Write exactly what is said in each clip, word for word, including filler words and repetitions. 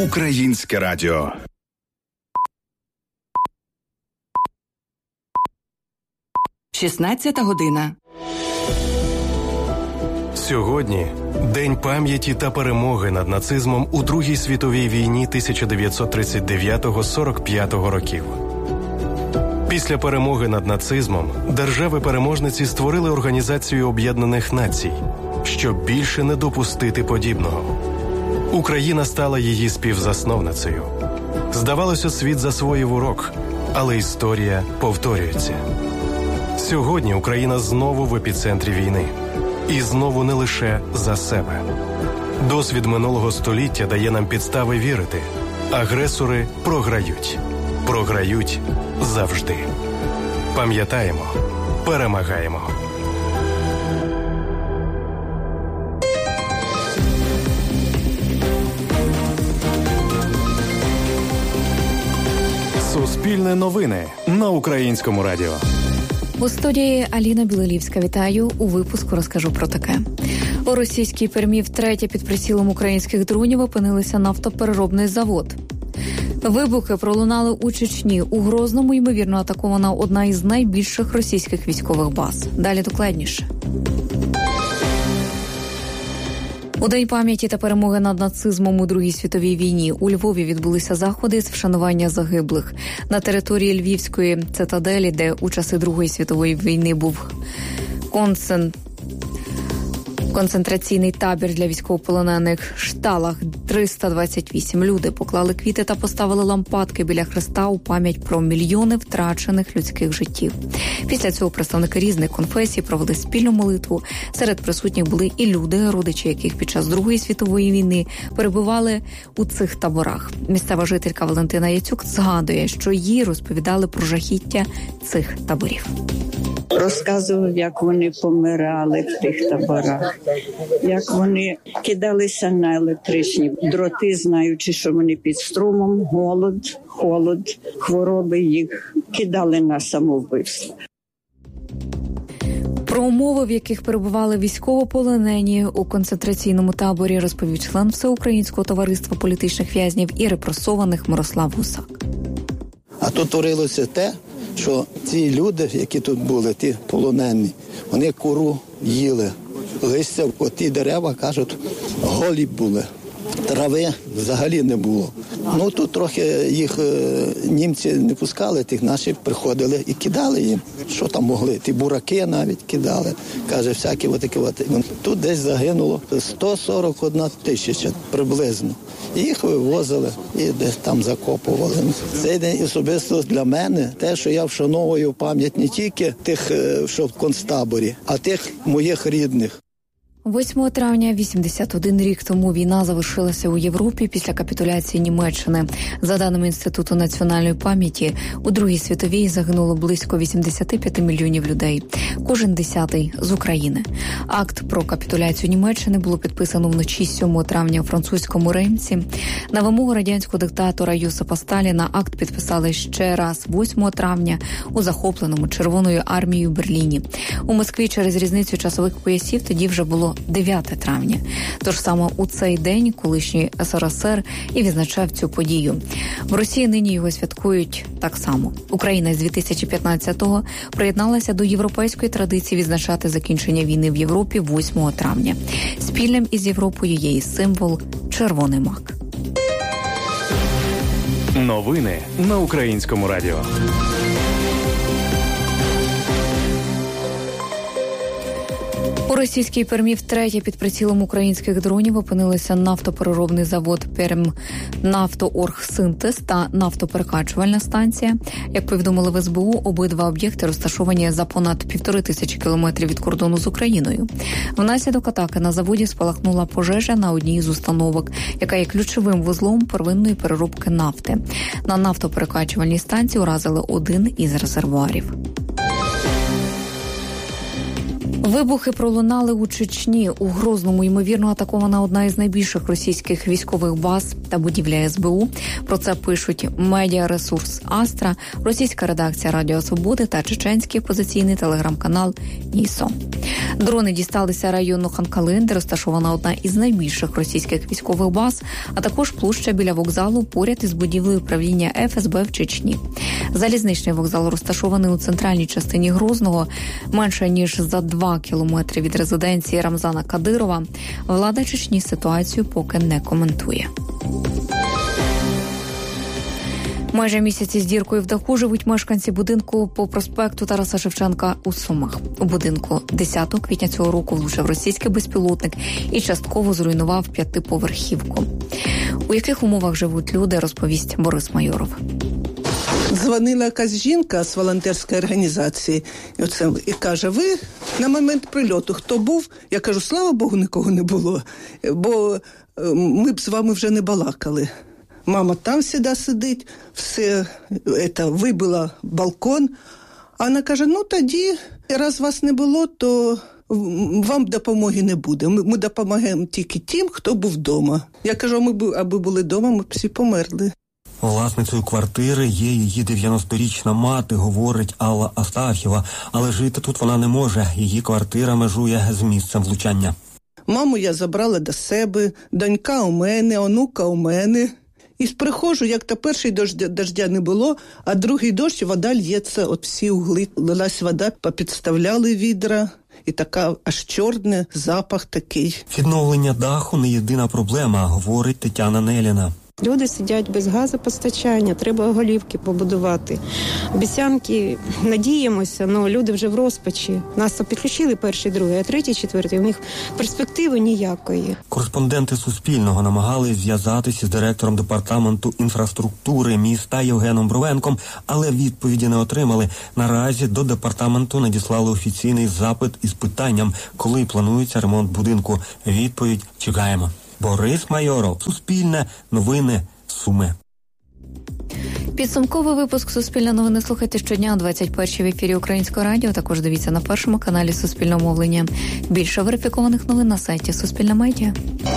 Українське радіо. шістнадцята година. Сьогодні День пам'яті та перемоги над нацизмом у Другій світовій війні тисяча дев'ятсот тридцять дев'ятого - сорок п'ятого років. Після перемоги над нацизмом держави-переможниці створили Організацію Об'єднаних Націй, щоб більше не допустити подібного. Україна стала її співзасновницею. Здавалося, світ засвоїв урок, але історія повторюється. Сьогодні Україна знову в епіцентрі війни. І знову не лише за себе. Досвід минулого століття дає нам підстави вірити. Агресори програють. Програють завжди. Пам'ятаємо, перемагаємо. Суспільне новини на Українському радіо. У студії Аліна Білолівська. Вітаю. У випуску розкажу про таке. У російській Пермі втретє під прицілом українських дронів опинилися нафтопереробний завод. Вибухи пролунали у Чечні. У Грозному, ймовірно, атакована одна із найбільших російських військових баз. Далі докладніше. У День пам'яті та перемоги над нацизмом у Другій світовій війні у Львові відбулися заходи з вшанування загиблих. На території Львівської цитаделі, де у часи Другої світової війни був концен... концентраційний табір для військовополонених Шталах, триста двадцять вісім люди поклали квіти та поставили лампадки біля хреста у пам'ять про мільйони втрачених людських життів. Після цього представники різних конфесій провели спільну молитву. Серед присутніх були і люди, родичі яких під час Другої світової війни перебували у цих таборах. Місцева жителька Валентина Яцюк згадує, що їй розповідали про жахіття цих таборів. Розказував, як вони помирали в тих таборах, як вони кидалися на електричні дроти, знаючи, що вони під струмом, голод, холод, хвороби, їх кидали на самовбивство. Про умови, в яких перебували військовополонені у концентраційному таборі, розповів член Всеукраїнського товариства політичних в'язнів і репресованих Мирослав Гусак. А тут творилося те, що ці люди, які тут були, ті полонені, вони кору їли. Листя, оті дерева, кажуть, голі були. Трави взагалі не було. Ну, тут трохи їх німці не пускали, тих наші приходили і кидали їм, що там могли. Ті бураки навіть кидали, каже, всякі отакі. Тут десь загинуло сто сорок одна тисяча приблизно. Їх вивозили і десь там закопували. Цей день особисто для мене те, що я вшановую пам'ять не тільки тих, що в концтаборі, а тих моїх рідних. восьмого травня вісімдесят один рік тому війна завершилася у Європі після капітуляції Німеччини. За даними Інституту національної пам'яті, у Другій світовій загинуло близько вісімдесят п'ять мільйонів людей. Кожен десятий з України. Акт про капітуляцію Німеччини було підписано вночі сьомого травня у французькому Реймсі. На вимогу радянського диктатора Йосипа Сталіна акт підписали ще раз восьмого травня у захопленому Червоною армією Берліні. У Москві через різницю часових поясів тоді вже було дев'яте травня. Тож саме у цей день колишній ес ер ес ер і відзначав цю подію. В Росії нині його святкують так само. Україна з дві тисячі п'ятнадцятого приєдналася до європейської традиції відзначати закінчення війни в Європі восьмого травня. Спільним із Європою є і символ червоний мак. Новини на Українському радіо. У російській Пермі втретє під прицілом українських дронів опинилися нафтопереробний завод «Пермнафтооргсинтез» та нафтоперекачувальна станція. Як повідомили в ес бе у, обидва об'єкти розташовані за понад півтори тисячі кілометрів від кордону з Україною. Внаслідок атаки на заводі спалахнула пожежа на одній з установок, яка є ключовим вузлом первинної переробки нафти. На нафтоперекачувальній станції уразили один із резервуарів. Вибухи пролунали у Чечні. У Грозному, ймовірно, атакована одна із найбільших російських військових баз та будівля ес бе у. Про це пишуть медіаресурс «Астра», російська редакція Радіо Свободи та чеченський опозиційний телеграм-канал «Нісо». Дрони дісталися району Ханкалин, де розташована одна із найбільших російських військових баз, а також площа біля вокзалу поряд із будівлею управління еф ес бе в Чечні. Залізничний вокзал розташований у центральній частині Грозного, менше ніж за два кілометри від резиденції Рамзана Кадирова. Влада Чечні ситуацію поки не коментує. Майже місяці з діркою в даху живуть мешканці будинку по проспекту Тараса Шевченка у Сумах. У будинку десятого квітня цього року влучив російський безпілотник і частково зруйнував п'ятиповерхівку. У яких умовах живуть люди, розповість Борис Майоров. Дзвонила якась жінка з волонтерської організації і, оце, і каже, ви на момент прильоту хто був? Я кажу, слава Богу, нікого не було, бо ми б з вами вже не балакали. Мама там завжди сидить, все це, вибила балкон. А вона каже, ну тоді, раз вас не було, то вам допомоги не буде. Ми, ми допомагаємо тільки тим, хто був вдома. Я кажу, ми б, аби були вдома, ми б всі померли. Власницею квартири є її дев'яносторічна мати, говорить Алла Астаф'єва. Але жити тут вона не може. Її квартира межує з місцем влучання. Маму я забрала до себе, донька у мене, онука у мене. І приходжу, як то перший дощ, дождя не було, а другий дощ, вода лється, от всі угли. Лилась вода, попідставляли відра. І така аж чорний запах такий. Відновлення даху не єдина проблема, говорить Тетяна Неліна. Люди сидять без газопостачання, треба голівки побудувати. Обіцянки, надіємося, але люди вже в розпачі. Нас підключили перший, другий, а третій, четвертий. У них перспективи ніякої. Кореспонденти Суспільного намагалися зв'язатися з директором департаменту інфраструктури міста Євгеном Бровенком, але відповіді не отримали. Наразі до департаменту надіслали офіційний запит із питанням, коли планується ремонт будинку. Відповідь чекаємо. Борис Майоров, Суспільне, новини, Суми. Підсумковий випуск «Суспільне новини» слухайте щодня о двадцять першій в ефірі Українського радіо. Також дивіться на першому каналі Суспільного мовлення. Більше верифікованих новин на сайті Суспільне медіа.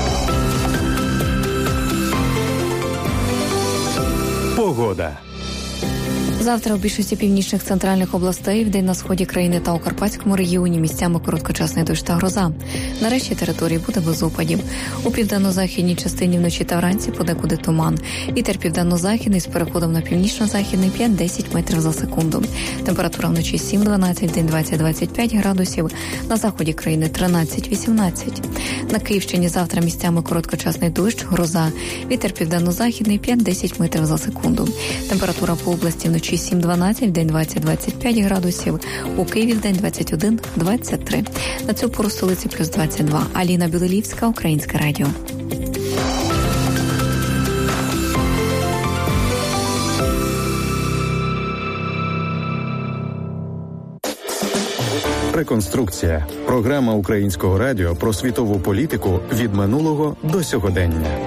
Погода. Завтра у більшості північних центральних областей, вдень на сході країни та у Карпатському регіоні місцями короткочасний дощ та гроза. На решті території буде без опадів. У південно-західній частині вночі та вранці подекуди туман. Вітер південно-західний з переходом на північно-західний п'ять-десять метрів за секунду. Температура вночі сім-дванадцять, вдень двадцять-двадцять п'ять градусів. На заході країни тринадцять-вісімнадцять. На Київщині завтра місцями короткочасний дощ, гроза. Вітер південно-західний п'ять-десять метрів за секунду. Температура по області вночі сім-дванадцять, вдень двадцять-двадцять п'ять градусів. У Києві вдень двадцять один - двадцять три. На цю пору столиці плюс двадцять два. Аліна Білолівська, Українське радіо. Реконструкція. Програма Українського радіо про світову політику від минулого до сьогодення.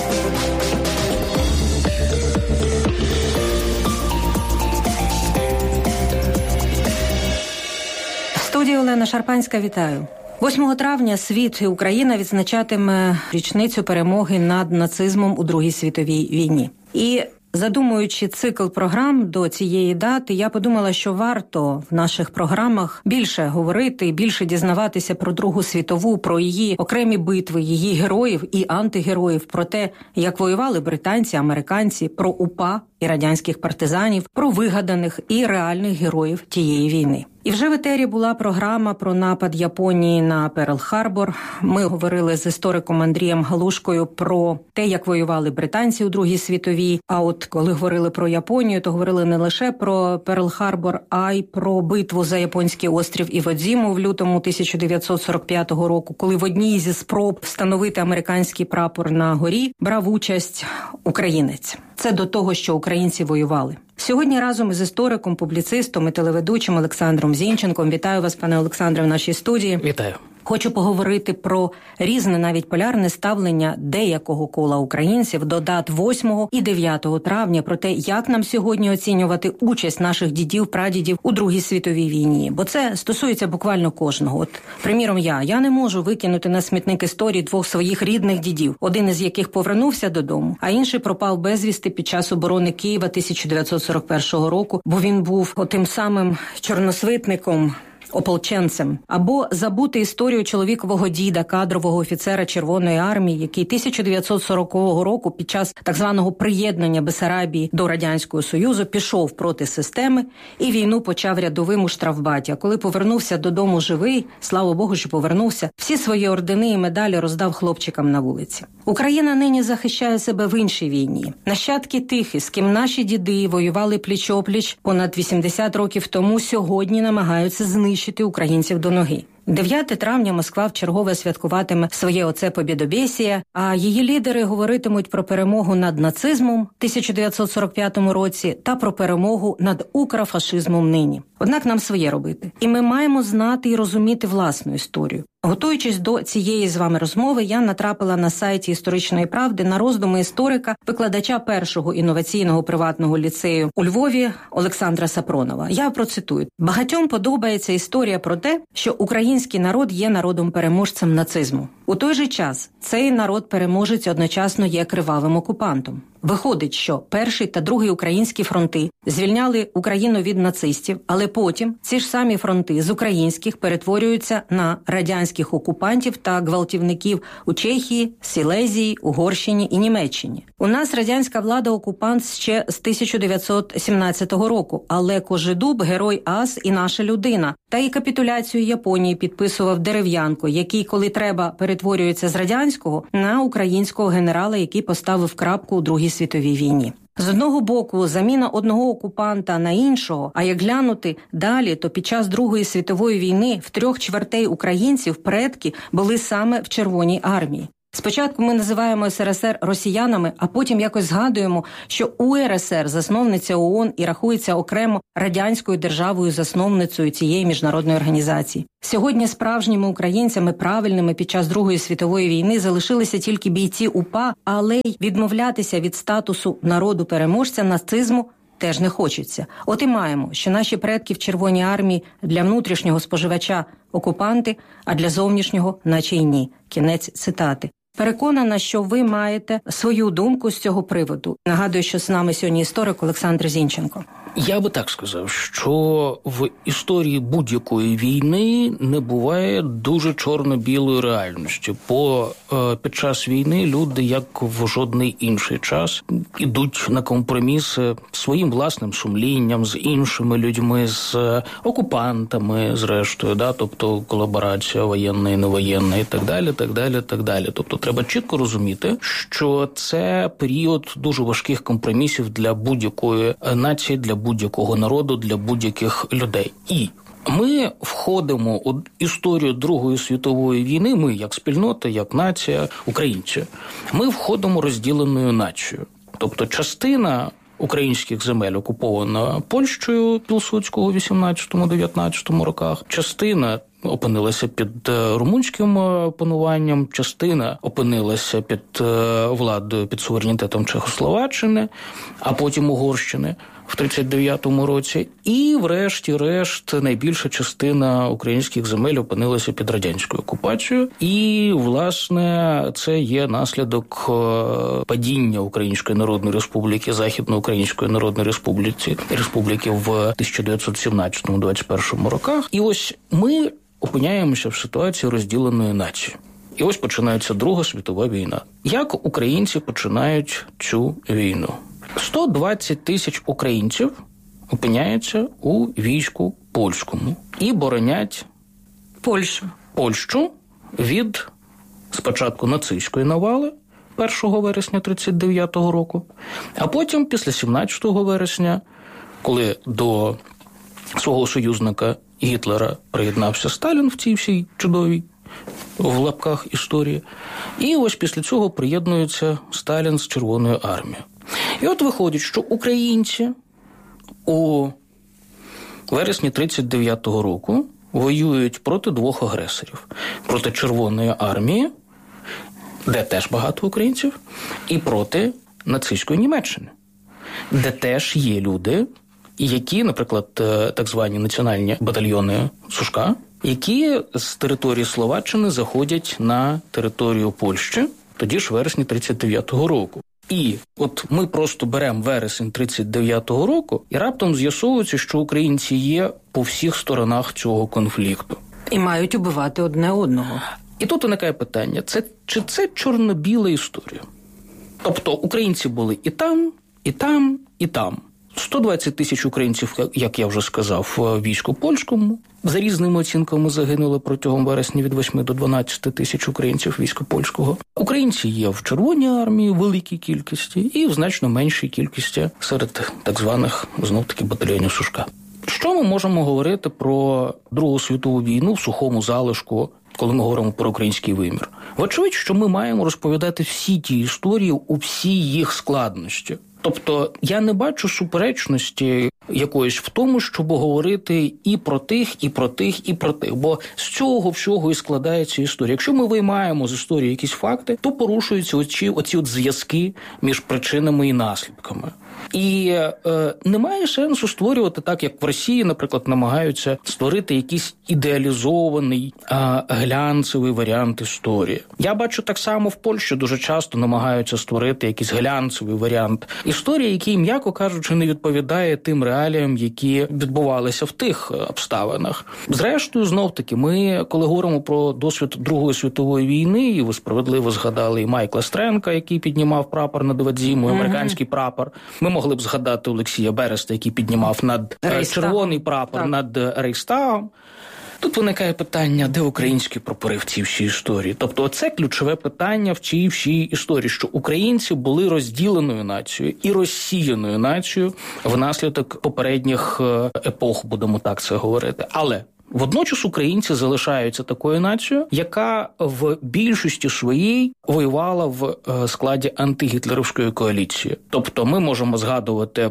Студія Олена Шарпанська, вітаю. восьмого травня світ і Україна відзначатиме річницю перемоги над нацизмом у Другій світовій війні. І задумуючи цикл програм до цієї дати, я подумала, що варто в наших програмах більше говорити, більше дізнаватися про Другу світову, про її окремі битви, її героїв і антигероїв, про те, як воювали британці, американці, про УПА і радянських партизанів, про вигаданих і реальних героїв тієї війни. І вже в етері була програма про напад Японії на Перл-Харбор. Ми говорили з істориком Андрієм Галушкою про те, як воювали британці у Другій світовій. А от коли говорили про Японію, то говорили не лише про Перл-Харбор, а й про битву за японський острів Іводзіму в лютому тисяча дев'ятсот сорок п'ятого року, коли в одній зі спроб встановити американський прапор на горі брав участь українець. Це до того, що українці воювали. Сьогодні разом із істориком, публіцистом і телеведучим Олександром Зінченком. Вітаю вас, пане Олександре, в нашій студії. Вітаю. Хочу поговорити про різне, навіть полярне ставлення деякого кола українців до дат восьмого і дев'ятого травня, про те, як нам сьогодні оцінювати участь наших дідів, прадідів у Другій світовій війні. Бо це стосується буквально кожного. От, приміром, я. Я не можу викинути на смітник історії двох своїх рідних дідів, один із яких повернувся додому, а інший пропав безвісти під час оборони Києва тисяча дев'ятсот сорок першого року, бо він був тим самим чорносвитником, ополченцем. Або забути історію чоловікового діда, кадрового офіцера Червоної армії, який тисяча дев'ятсот сорокового року під час так званого приєднання Бессарабії до Радянського Союзу пішов проти системи і війну почав рядовим у штрафбаті. А коли повернувся додому живий, слава Богу, що повернувся, всі свої ордени і медалі роздав хлопчикам на вулиці. Україна нині захищає себе в іншій війні. Нащадки тих, з ким наші діди воювали пліч-опліч понад вісімдесят років тому, сьогодні намагаються знищити українців до ноги. дев'ятого травня Москва вчергове святкуватиме своє оце побєдобєсіє, а її лідери говоритимуть про перемогу над нацизмом в тисяча дев'ятсот сорок п'ятому році та про перемогу над укрофашизмом нині. Однак нам своє робити. І ми маємо знати і розуміти власну історію. Готуючись до цієї з вами розмови, я натрапила на сайті «Історичної правди» на роздуми історика, викладача першого інноваційного приватного ліцею у Львові Олександра Сапронова. Я процитую. «Багатьом подобається історія про те, що український народ є народом-переможцем нацизму. У той же час цей народ-переможець одночасно є кривавим окупантом. Виходить, що перший та другий українські фронти звільняли Україну від нацистів, але потім ці ж самі фронти з українських перетворюються на радянських окупантів та гвалтівників у Чехії, Сілезії, Угорщині і Німеччині. У нас радянська влада-окупант ще з тисяча дев'ятсот сімнадцятого року, але Кожедуб – герой ас і наша людина. Та і капітуляцію Японії підписував Дерев'янко, який, коли треба, перетворюється з радянського на українського генерала, який поставив крапку у Другій світовій війні. З одного боку, заміна одного окупанта на іншого, а як глянути далі, то під час Другої світової війни в трьох чвертей українців предки були саме в Червоній армії. Спочатку ми називаємо ес ер ес ер росіянами, а потім якось згадуємо, що у ер ес ер засновниця ООН і рахується окремо радянською державою-засновницею цієї міжнародної організації. Сьогодні справжніми українцями, правильними під час Другої світової війни, залишилися тільки бійці УПА, але й відмовлятися від статусу народу-переможця нацизму теж не хочеться. От і маємо, що наші предки в Червоній армії для внутрішнього споживача окупанти, а для зовнішнього наче й ні. Кінець цитати. Переконана, що ви маєте свою думку з цього приводу. Нагадую, що з нами сьогодні історик Олександр Зінченко. Я би так сказав, що в історії будь-якої війни не буває дуже чорно-білої реальності. Бо е, під час війни люди, як в жодний інший час, ідуть на компроміси своїм власним сумлінням, з іншими людьми, з окупантами, зрештою, да? Тобто колаборація воєнна і невоєнна і так далі, так далі, так далі. Тобто треба чітко розуміти, що це період дуже важких компромісів для будь-якої нації, для будь-якого народу, для будь-яких людей. І ми входимо у історію Другої світової війни, ми як спільнота, як нація, українці, ми входимо розділеною нацією. Тобто частина українських земель окупована Польщею Пілсудського у вісімнадцятому-дев'ятнадцятому роках, частина опинилася під румунським пануванням, частина опинилася під владою, під суверенітетом Чехословаччини, а потім Угорщини в тридцять дев'ятому році. І, врешті-решт, найбільша частина українських земель опинилася під радянською окупацією. І, власне, це є наслідок падіння Української Народної Республіки, Західноукраїнської Народної Республіки, Республіки в тисяча дев'ятсот сімнадцятому - двадцять першому роках. І ось ми опиняємося в ситуації розділеної нації. І ось починається Друга світова війна. Як українці починають цю війну? сто двадцять тисяч українців опиняються у війську польському і боронять Польщу. Польщу від спочатку нацистської навали першого вересня тридцять дев'ятого року, а потім після сімнадцятого вересня, коли до свого союзника Гітлера приєднався Сталін в цій всій чудовій в лапках історії. І ось після цього приєднується Сталін з Червоною армією. І от виходить, що українці у вересні тридцять дев'ятого року воюють проти двох агресорів. Проти Червоної армії, де теж багато українців, і проти нацистської Німеччини, де теж є люди, які, наприклад, так звані національні батальйони Сушка, які з території Словаччини заходять на територію Польщі, тоді ж вересні тридцять дев'ятого року. І от ми просто беремо вересень тридцять дев'ятого року, і раптом з'ясовується, що українці є по всіх сторонах цього конфлікту. І мають убивати одне одного. І тут виникає питання, це, чи це чорно-біла історія? Тобто українці були і там, і там, і там. сто двадцять тисяч українців, як я вже сказав, в війську польському. За різними оцінками загинули протягом вересня від восьми до дванадцяти тисяч українців війська польського. Українці є в Червоній армії в великій кількості і в значно меншій кількості серед так званих, знов-таки, батальйонів Сушка. Що ми можемо говорити про Другу світову війну в сухому залишку, коли ми говоримо про український вимір? Вочевидь, що ми маємо розповідати всі ті історії у всій їх складності. Тобто я не бачу суперечності якоїсь в тому, щоб говорити і про тих, і про тих, і про тих. Бо з цього всього і складається історія. Якщо ми виймаємо з історії якісь факти, то порушуються оці, оці от зв'язки між причинами і наслідками. І е, немає сенсу створювати так, як в Росії, наприклад, намагаються створити якийсь ідеалізований, е, глянцевий варіант історії. Я бачу так само в Польщі дуже часто намагаються створити якийсь глянцевий варіант історії, який, м'яко кажучи, не відповідає тим реаліям, які відбувалися в тих обставинах. Зрештою, знов-таки, ми, коли говоримо про досвід Другої світової війни, і ви справедливо згадали і Майкла Стренка, який піднімав прапор над Івадзімою, mm-hmm. американський прапор. Ми могли б згадати Олексія Береста, який піднімав над Рейстаг. червоний прапор так. над Рейхстагом. Тут виникає питання, де українські прапори в цій всій історії. Тобто це ключове питання в цій всій історії, що українці були розділеною нацією і розсіяною нацією внаслідок попередніх епох, будемо так це говорити. Але водночас українці залишаються такою нацією, яка в більшості своїй воювала в складі антигітлерівської коаліції. Тобто ми можемо згадувати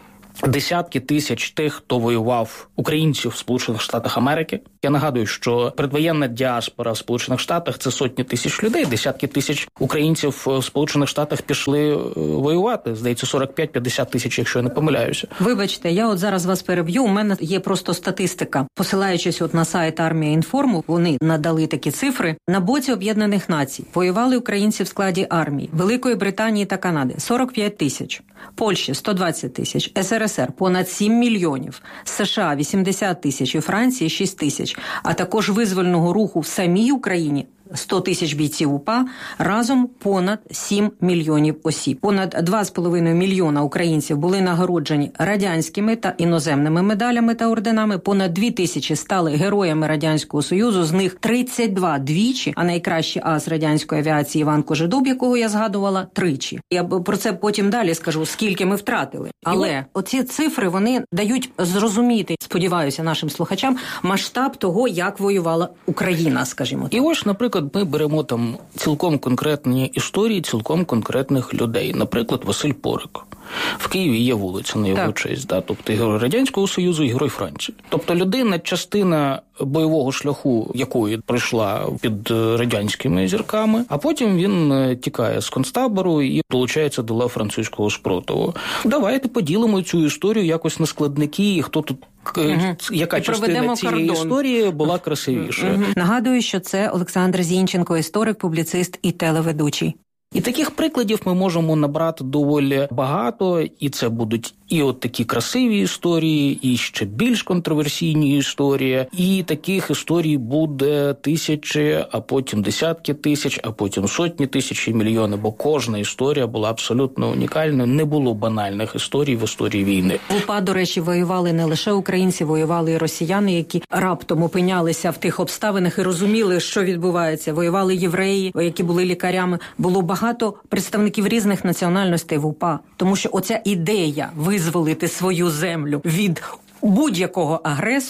десятки тисяч тих, хто воював, українців в Сполучених Штатах Америки. Я нагадую, що предвоєнна діаспора в Сполучених Штатах – це сотні тисяч людей. Десятки тисяч українців в Сполучених Штатах пішли воювати. Здається, сорок п'ять-п'ятдесят тисяч, якщо я не помиляюся. Вибачте, я от зараз вас переб'ю. У мене є просто статистика. Посилаючись от на сайт Армія Інформу, вони надали такі цифри. На боці Об'єднаних Націй воювали українці в складі армії Великої Британії та Канади – сорок п'ять тисяч, Польщі – сто двадцять тисяч, СРСР – понад сім мільйонів, США – вісімдесят тисяч і Франції – шість тисяч, а також визвольного руху в самій Україні – сто тисяч бійців УПА, разом понад сім мільйонів осіб. Понад два з половиною мільйона українців були нагороджені радянськими та іноземними медалями та орденами, понад дві тисячі стали героями Радянського Союзу, з них тридцять два двічі, а найкращий ас радянської авіації Іван Кожедуб, якого я згадувала, тричі. Я про це потім далі скажу, скільки ми втратили. Але оці цифри, вони дають зрозуміти, сподіваюся, нашим слухачам, масштаб того, як воювала Україна, скажімо так. І ось, наприклад, ми беремо там цілком конкретні історії, цілком конкретних людей. Наприклад, Василь Порик. В Києві є вулиця на його так. честь, да? Тобто і герой Радянського Союзу, і герой Франції. Тобто людина, частина бойового шляху якої пройшла під радянськими зірками, а потім він тікає з концтабору і долучається до лав французького спротиву. Давайте поділимо цю історію якось на складники, і хто тут Угу. яка і частина цієї кордон. Історії була красивіша. Угу. Нагадую, що це Олександр Зінченко, історик, публіцист і телеведучий. І таких прикладів ми можемо набрати доволі багато, і це будуть і от такі красиві історії, і ще більш контроверсійні історії, і таких історій буде тисячі, а потім десятки тисяч, а потім сотні тисяч і мільйони, бо кожна історія була абсолютно унікальною, не було банальних історій в історії війни. В УПА, до речі, воювали не лише українці, воювали і росіяни, які раптом опинялися в тих обставинах і розуміли, що відбувається. Воювали євреї, які були лікарями, було багато Багато представників різних національностей в УПА, тому що оця ідея визволити свою землю від будь-якого агресора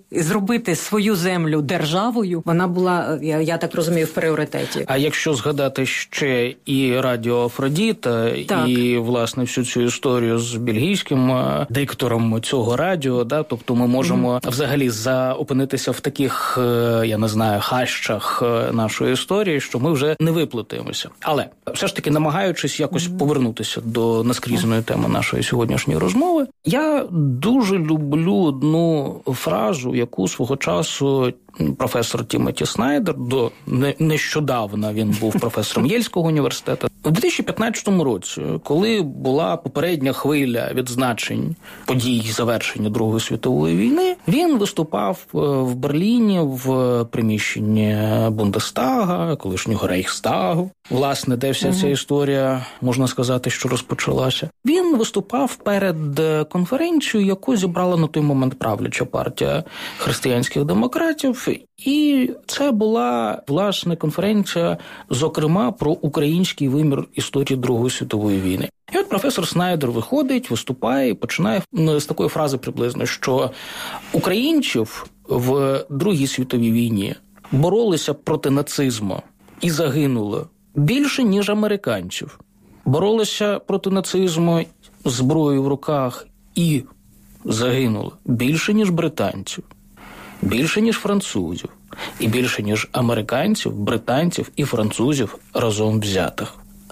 зробити свою землю державою, вона була, я, я так розумію, в пріоритеті. А якщо згадати ще і радіо Афродіта, так. і, власне, всю цю історію з бельгійським диктором цього радіо, да, тобто ми можемо mm-hmm. взагалі заопинитися в таких, я не знаю, хащах нашої історії, що ми вже не виплутаємося. Але все ж таки, намагаючись якось mm-hmm. повернутися до наскрізної теми нашої сьогоднішньої розмови, я дуже люблю одну фразу, яку свого часу професор Тімоті Снайдер, до нещодавно він був професором Єльського університету, у дві тисячі п'ятнадцятому році, коли була попередня хвиля відзначень подій завершення Другої світової війни, він виступав в Берліні в приміщенні Бундестага, колишнього Рейхстагу, власне, де вся ця історія, можна сказати, що розпочалася. Він виступав перед конференцією, яку зібрала на той момент правляча партія християнських демократів, і це була, власне, конференція, зокрема, про український вимір історії Другої світової війни. І от професор Снайдер виходить, виступає і починає з такої фрази приблизно, що українців в Другій світовій війні боролися проти нацизму і загинуло більше, ніж американців. Боролися проти нацизму з зброєю в руках і загинуло більше, ніж британців, більше, ніж французів, і більше, ніж американців, британців і французів разом взятих.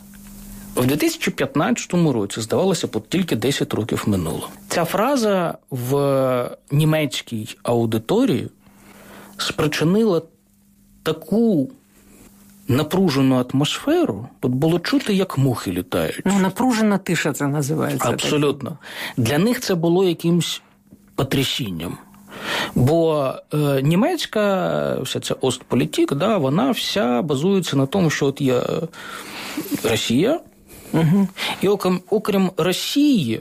В дві тисячі п'ятнадцятому році, здавалося, б, тільки десять років минуло. Ця фраза в німецькій аудиторії спричинила таку напружену атмосферу, тут було чути, як мухи літають. Ну, напружена тиша це називається. Абсолютно. Так. Для них це було якимсь потрясінням. Бо е, німецька вся ця остполітик, да, вона вся базується на тому, що от є Росія, угу. і окрім, окрім Росії,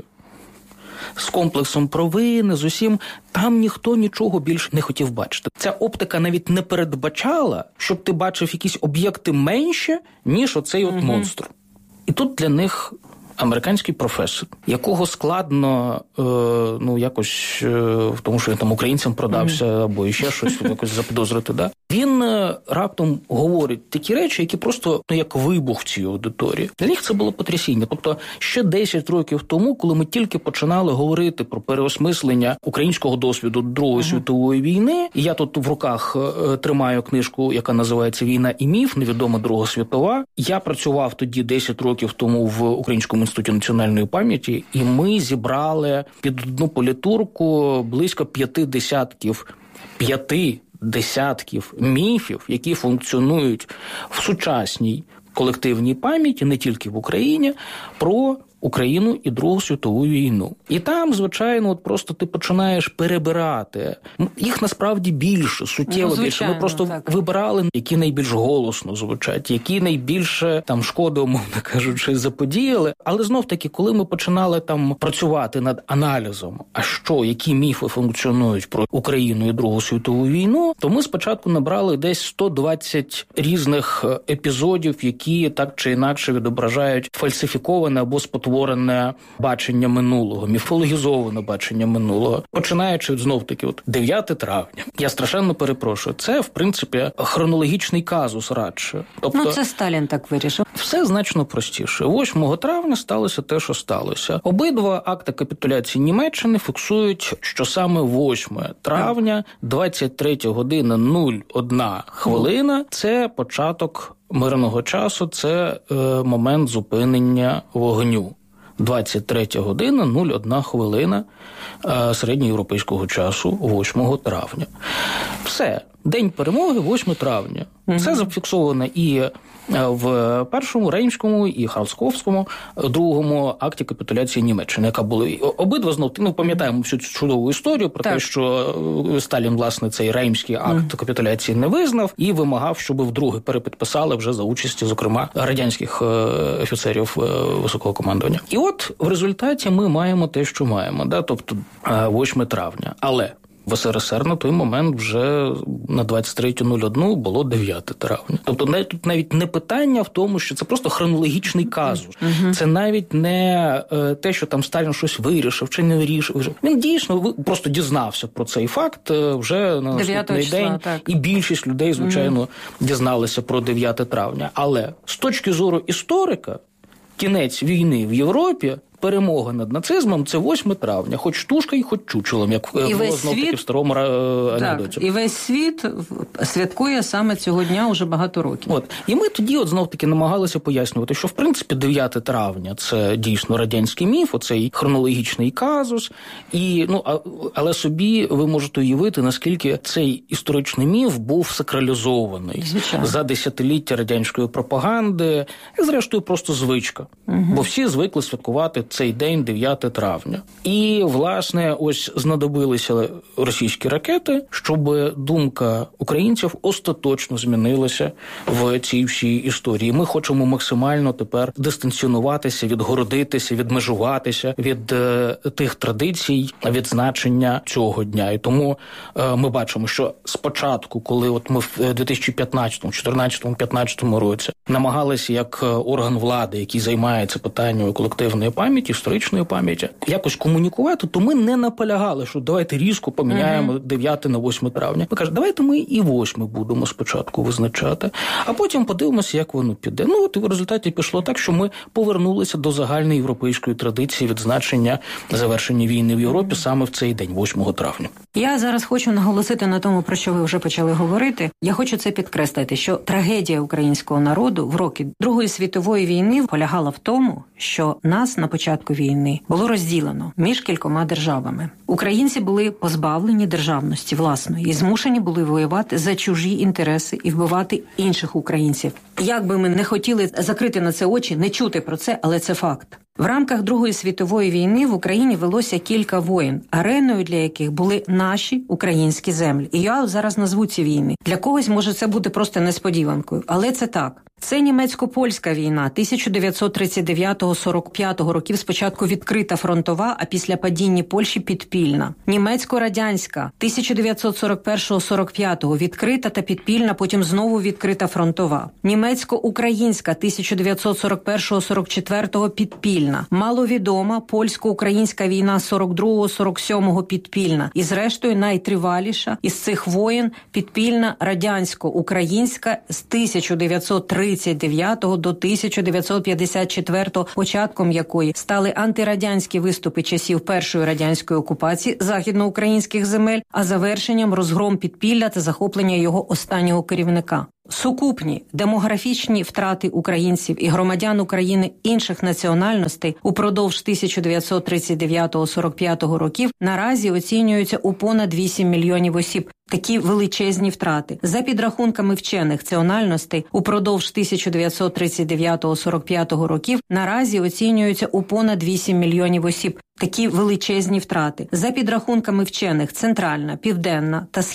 з комплексом провини, з усім, там ніхто нічого більше не хотів бачити. Ця оптика навіть не передбачала, щоб ти бачив якісь об'єкти менше, ніж оцей от угу. монстр. І тут для них американський професор, якого складно, е, ну, якось, е, в тому, що він там українцям продався, mm-hmm. або ще щось якось запідозрити, да? Він е, раптом говорить такі речі, які просто, ну, як вибух в цій аудиторії. Для них це було потрясіння. Тобто, ще десять років тому, коли ми тільки починали говорити про переосмислення українського досвіду Другої mm-hmm. світової війни, і я тут в руках е, тримаю книжку, яка називається «Війна і міф. Невідома Друга світова». Я працював тоді десять років тому в Українському інституті національної пам'яті, і ми зібрали під одну політурку близько п'яти десятків, п'яти десятків міфів, які функціонують в сучасній колективній пам'яті, не тільки в Україні, про Україну і Другу світову війну. І там, звичайно, от просто ти починаєш перебирати. Їх насправді більше, суттєво ну, більше. Ми просто так. вибирали, які найбільш голосно звучать, які найбільше там шкоди, умовно кажучи, заподіяли. Але знов-таки, коли ми починали там працювати над аналізом, а що, які міфи функціонують про Україну і Другу світову війну, то ми спочатку набрали десь сто двадцять різних епізодів, які так чи інакше відображають фальсифіковане або спотворене створене бачення минулого, міфологізоване бачення минулого, починаючи знов-таки от дев'яте травня. Я страшенно перепрошую. Це, в принципі, хронологічний казус радше. Тобто, ну, це Сталін так вирішив. Все значно простіше. восьмого травня сталося те, що сталося. Обидва акти капітуляції Німеччини фіксують, що саме восьмого травня, двадцять третя година нуль одна хвилина – це початок мирного часу, це е, момент зупинення вогню. двадцять третя година нуль одна хвилина е, середньоєвропейського часу восьмого травня. Все. День перемоги восьмого травня. Mm-hmm. Це зафіксовано і в першому Реймському і Харсковському другому акті капітуляції Німеччини, яка були обидва знов, ну, пам'ятаємо всю цю чудову історію про так. те, що Сталін, власне, цей Реймський акт mm. капітуляції не визнав і вимагав, щоб вдруге перепідписали вже за участі, зокрема, радянських офіцерів високого командування. І от в результаті ми маємо те, що маємо, да? Тобто восьмого травня. Але В ес ер ес ер на той момент вже на двадцять третє нуль одне було дев'яте травня. Тобто тут навіть не питання в тому, що це просто хронологічний казус. Uh-huh. Це навіть не те, що там Сталін щось вирішив чи не вирішив. Він дійсно просто дізнався про цей факт вже на наступний числа, день. Так. І більшість людей, звичайно, uh-huh. дізналися про дев'яте травня. Але з точки зору історика, кінець війни в Європі, перемога над нацизмом – це восьме травня. Хоч штушка і хоч чучелом, як і було знов-таки в старому анекдоті. І весь світ святкує саме цього дня уже багато років. От. І ми тоді от знов-таки намагалися пояснювати, що в принципі дев'яте травня – це дійсно радянський міф, оцей хронологічний казус. І, ну, а, але собі ви можете уявити, наскільки цей історичний міф був сакралізований. Звичайно. За десятиліття радянської пропаганди. І, зрештою, просто звичка. Угу. Бо всі звикли святкувати цей день, дев'яте травня. І, власне, ось знадобилися російські ракети, щоб думка українців остаточно змінилася в цій всій історії. Ми хочемо максимально тепер дистанціонуватися, відгородитися, відмежуватися від е, тих традицій відзначення цього дня. І тому е, ми бачимо, що спочатку, коли от ми в дві тисячі п'ятнадцятому, чотирнадцятому, п'ятнадцятому році намагалися як орган влади, який займається питанням колективної пам'яті, історичної пам'яті, якось комунікувати, то ми не наполягали, що давайте різко поміняємо uh-huh. дев'яте на восьме травня. Ми кажемо, давайте ми і восьме будемо спочатку визначати, а потім подивимося, як воно піде. Ну, от і в результаті пішло так, що ми повернулися до загальної європейської традиції відзначення завершення війни в Європі саме в цей день, восьмого травня. Я зараз хочу наголосити на тому, про що ви вже почали говорити. Я хочу це підкреслити, що трагедія українського народу в роки Другої світової війни полягала в тому, що нас на початку війни було розділено між кількома державами. Українці були позбавлені державності власної і змушені були воювати за чужі інтереси і вбивати інших українців. Як би ми не хотіли закрити на це очі, не чути про це, але це факт. В рамках Другої світової війни в Україні велося кілька воєн, ареною для яких були наші українські землі. І я зараз назву ці війни. Для когось, може, це буде просто несподіванкою, але це так. Це німецько-польська війна тисяча дев'ятсот тридцять дев'ятого - сорок п'ятого років, спочатку відкрита фронтова, а після падіння Польщі підпільна. Німецько-радянська тисяча дев'ятсот сорок першого - сорок п'ятого відкрита та підпільна, потім знову відкрита фронтова. Німецько-українська тисяча дев'ятсот сорок першого - сорок четвертого підпільна. Маловідома польсько-українська війна сорок другого - сорок сьомого підпільна. І зрештою найтриваліша із цих воєн підпільна радянсько-українська з тисяча дев'ятсот тридцять дев'ятого до тисяча дев'ятсот п'ятдесят четвертого, початком якої стали антирадянські виступи часів першої радянської окупації західноукраїнських земель, а завершенням розгром підпілля та захоплення його останнього керівника. Сукупні демографічні втрати українців і громадян України інших національностей упродовж тисяча дев'ятсот тридцять дев'ятого - сорок п'ятого років наразі оцінюються у понад вісім мільйонів осіб. Такі величезні втрати. За підрахунками вчених національностей, упродовж тисяча дев'ятсот тридцять дев'ятого - сорок п'ятого років наразі оцінюються у понад вісім мільйонів осіб. Такі величезні втрати. За підрахунками вчених Центральна, Південна та